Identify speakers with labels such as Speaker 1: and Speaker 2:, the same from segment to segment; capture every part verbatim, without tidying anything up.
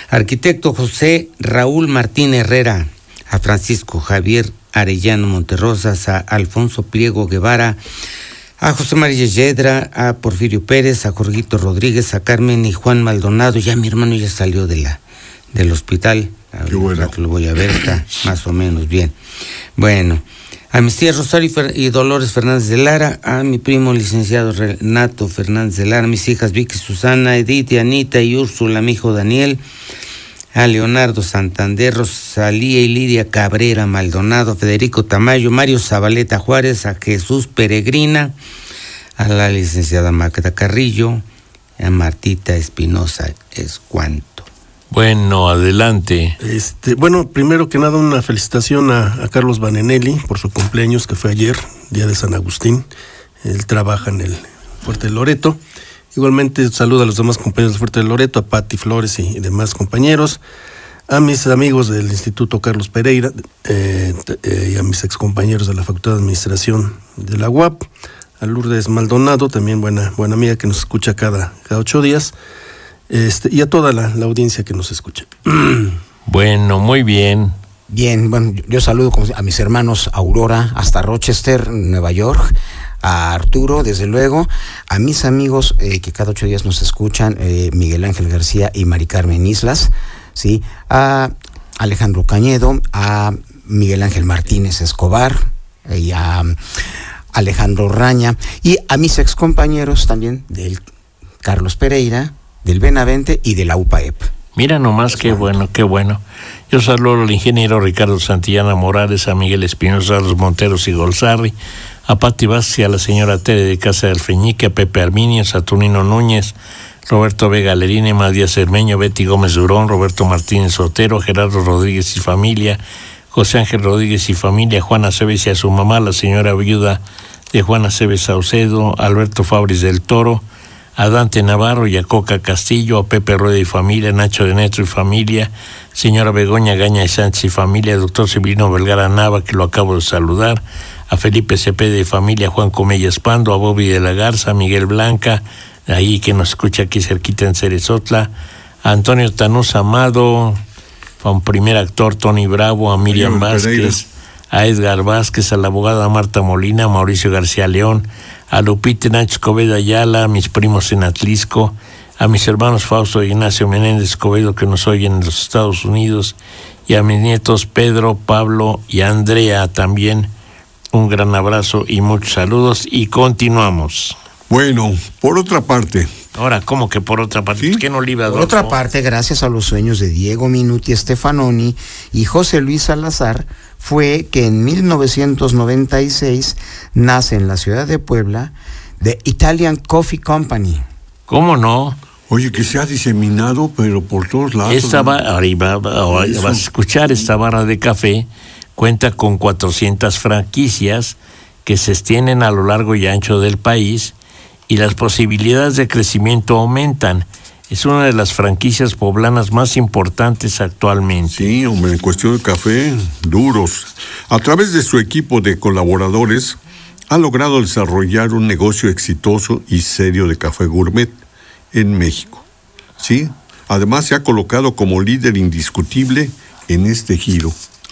Speaker 1: Arquitecto José Raúl Martín Herrera, a Francisco Javier Arellano Monterrosas, a Alfonso Pliego Guevara, a José María Yedra, a Porfirio Pérez, a Jorgito Rodríguez, a Carmen y Juan Maldonado. Ya mi hermano ya salió de la del hospital.
Speaker 2: Qué bueno.
Speaker 1: Lo voy a ver, está más o menos bien. Bueno, a mis tías Rosario y Dolores Fernández de Lara, a mi primo licenciado Renato Fernández de Lara, a mis hijas Vicky, Susana, Edith, Anita y Úrsula, mi hijo Daniel, a Leonardo Santander, Rosalía y Lidia Cabrera Maldonado, Federico Tamayo, Mario Zabaleta Juárez, a Jesús Peregrina, a la licenciada Magda Carrillo, a Martita Espinosa Escuanto.
Speaker 3: Bueno, adelante.
Speaker 2: Este, bueno, primero que nada una felicitación a, a Carlos Banenelli por su cumpleaños, que fue ayer, día de San Agustín. Él trabaja en el Fuerte de Loreto. Igualmente saludo a los demás compañeros del Fuerte de Loreto, a Pati Flores y, y demás compañeros, a mis amigos del Instituto Carlos Pereira eh, eh, y a mis excompañeros de la Facultad de Administración de la U A P, a Lourdes Maldonado, también buena, buena amiga que nos escucha cada, cada ocho días. Este, y a toda la, la audiencia que nos escucha.
Speaker 3: Bueno, muy bien.
Speaker 4: Bien, bueno, yo saludo a mis hermanos Aurora hasta Rochester, Nueva York, a Arturo, desde luego, a mis amigos eh, que cada ocho días nos escuchan, eh, Miguel Ángel García y Mari Carmen Islas, ¿sí? A Alejandro Cañedo, a Miguel Ángel Martínez Escobar y a Alejandro Raña, y a mis excompañeros también del Carlos Pereira, del Benavente y de la U P A E P.
Speaker 3: Mira nomás, qué bueno, qué bueno. Yo saludo al ingeniero Ricardo Santillana Morales, a Miguel Espinosa, a los Monteros y Golzarri, a Pati Vázquez, a la señora Tere de Casa de Alfeñique, a Pepe Arminio, Saturnino Núñez, Roberto Vega Lerine, Matías Cermeño, Betty Gómez Durón, Roberto Martínez Otero, Gerardo Rodríguez y familia, José Ángel Rodríguez y familia, Juana Cebes y a su mamá, la señora viuda de Juana Cebes Saucedo, Alberto Fabris del Toro, a Dante Navarro y a Coca Castillo, a Pepe Rueda y familia, Nacho de Netro y familia, señora Begoña Gaña y Sánchez y familia, doctor Severino Vergara Nava, que lo acabo de saludar, a Felipe Cepeda y familia, Juan Comella Espando, a Bobby de la Garza, a Miguel Blanca, ahí que nos escucha aquí cerquita en Cerezotla, a Antonio Tanús Amado, a un primer actor Tony Bravo, a Miriam Vázquez, a Edgar Vázquez, a la abogada Marta Molina, a Mauricio García León, a Lupita Nacho Escobedo Ayala, a mis primos en Atlisco, a mis hermanos Fausto y Ignacio Menéndez Escobedo que nos oyen en los Estados Unidos, y a mis nietos Pedro, Pablo y Andrea también. Un gran abrazo y muchos saludos, y continuamos.
Speaker 5: Bueno, por otra parte.
Speaker 3: Ahora, ¿cómo que por otra parte?
Speaker 5: ¿Sí?
Speaker 3: ¿Qué no le iba a dar?
Speaker 4: Por otra parte, gracias a los sueños de Diego Minuti Stefanoni y José Luis Salazar, fue que en mil novecientos noventa y seis nace en la ciudad de Puebla The Italian Coffee Company.
Speaker 3: ¿Cómo no?
Speaker 5: Oye, que se ha diseminado, pero por todos lados.
Speaker 3: Esta va, arriba, ahora vas a escuchar, esta barra de café cuenta con cuatrocientas franquicias que se extienden a lo largo y ancho del país, y las posibilidades de crecimiento aumentan. Es una de las franquicias poblanas más importantes actualmente.
Speaker 5: Sí, hombre, en cuestión de café, duros. A través de su equipo de colaboradores, ha logrado desarrollar un negocio exitoso y serio de café gourmet en México. Sí, además se ha colocado como líder indiscutible en este giro.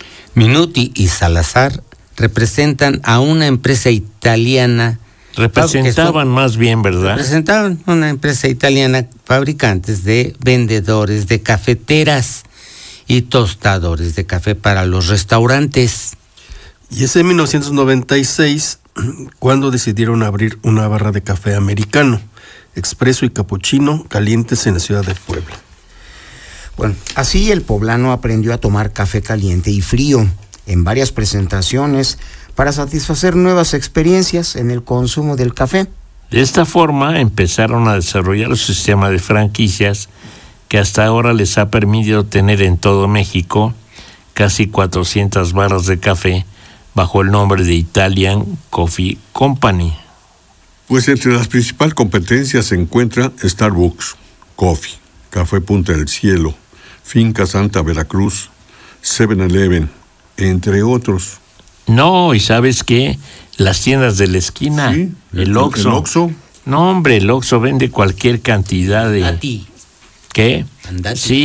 Speaker 1: Minuti y Salazar representan a una empresa italiana.
Speaker 3: Representaban más bien, ¿verdad?
Speaker 1: Representaban una empresa italiana, fabricantes de vendedores de cafeteras y tostadores de café para los restaurantes.
Speaker 2: Y es en mil novecientos noventa y seis cuando decidieron abrir una barra de café americano, expreso y capuchino calientes en la ciudad de Puebla.
Speaker 4: Bueno, así el poblano aprendió a tomar café caliente y frío en varias presentaciones para satisfacer nuevas experiencias en el consumo del café.
Speaker 3: De esta forma empezaron a desarrollar un sistema de franquicias que hasta ahora les ha permitido tener en todo México casi cuatrocientas barras de café bajo el nombre de Italian Coffee Company.
Speaker 5: Pues entre las principales competencias se encuentra Starbucks Coffee, Café Punta del Cielo, Finca Santa Veracruz, seven eleven, entre otros.
Speaker 3: No, ¿y sabes qué? Las tiendas de la esquina,
Speaker 5: Sí,
Speaker 3: el Oxxo.
Speaker 5: ¿El Oxxo?
Speaker 3: No, hombre, el Oxxo vende cualquier cantidad de...
Speaker 1: A ti.
Speaker 3: ¿Qué?
Speaker 1: Andate.
Speaker 3: Sí.